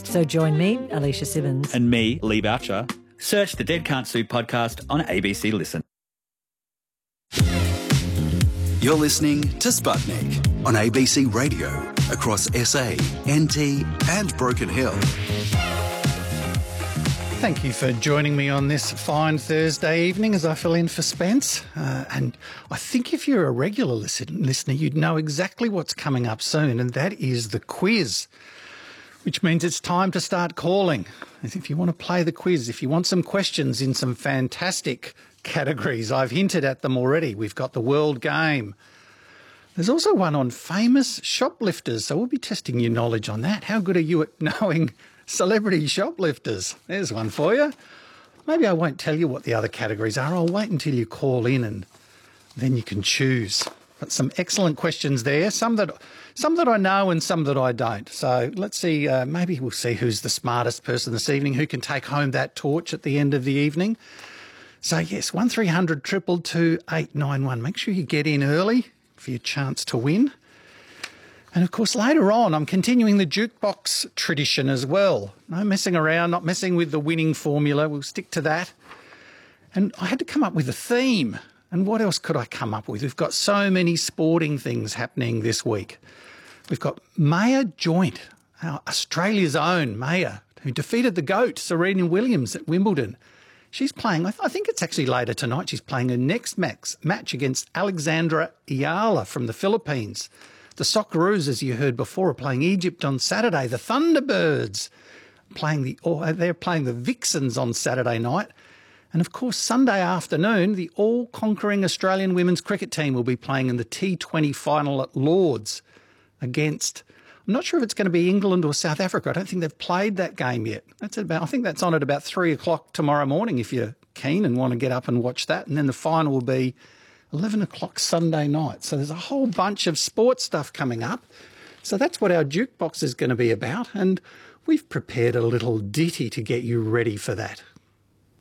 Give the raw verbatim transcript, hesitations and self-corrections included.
So join me, Alicia Simmons. And me, Lee Boucher. Search the Dead Can't Sue podcast on A B C Listen. You're listening to Sputnik on A B C Radio across S A, N T and Broken Hill. Thank you for joining me on this fine Thursday evening as I fill in for Spence. Uh, and I think if you're a regular listen, listener, you'd know exactly what's coming up soon, and that is the quiz, which means it's time to start calling. If you want to play the quiz, if you want some questions in some fantastic categories, I've hinted at them already. We've got the World Game. There's also one on famous shoplifters, so we'll be testing your knowledge on that. How good are you at knowing celebrity shoplifters? There's one for you. Maybe I won't tell you what the other categories are. I'll wait until you call in and then you can choose. But some excellent questions there, some that some that I know and some that I don't. So let's see, uh, maybe we'll see who's the smartest person this evening, who can take home that torch at the end of the evening. So yes, one three hundred two two two eight nine one. Make sure you get in early for your chance to win. And of course, later on, I'm continuing the jukebox tradition as well. No messing around, not messing with the winning formula. We'll stick to that. And I had to come up with a theme. And what else could I come up with? We've got so many sporting things happening this week. We've got Maya Joint, our Australia's own Maya, who defeated the GOAT, Serena Williams, at Wimbledon. She's playing, I, th- I think it's actually later tonight, she's playing her next max, match against Alexandra Ayala from the Philippines. The Socceroos, as you heard before, are playing Egypt on Saturday. The Thunderbirds playing the, or they're playing the Vixens on Saturday night. And of course, Sunday afternoon, the all-conquering Australian women's cricket team will be playing in the T twenty final at Lords against, I'm not sure if it's going to be England or South Africa. I don't think they've played that game yet. That's about, I think that's on at about three o'clock tomorrow morning if you're keen and want to get up and watch that. And then the final will be eleven o'clock Sunday night. So there's a whole bunch of sports stuff coming up. So that's what our jukebox is going to be about. And we've prepared a little ditty to get you ready for that.